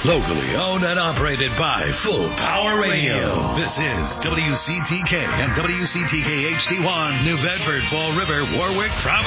Locally owned and operated by Full Power Radio. This is WCTK and WCTK HD1, New Bedford, Fall River, Warwick, Providence.